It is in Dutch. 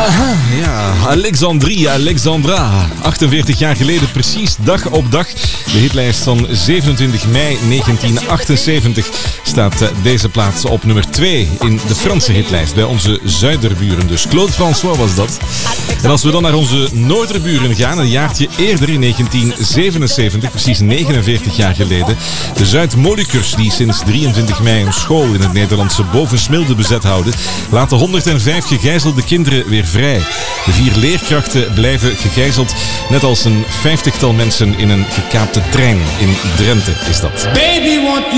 Aha, ja. Alexandra. 48 jaar geleden, precies dag op dag. De hitlijst van 27 mei 1978 staat deze plaats op nummer 2 in de Franse hitlijst. Bij onze zuiderburen dus. Claude François was dat. En als we dan naar onze noorderburen gaan, een jaartje eerder in 1977, precies 49 jaar geleden. De Zuid-Molukkers, die sinds 23 mei een school in het Nederlandse Bovensmilde bezet houden, laten 105 gegijzelde kinderen weer vrij. De 4 leerkrachten blijven gegijzeld, net als een 50-tal mensen in een gekaapte trein in Drenthe is dat. Baby, want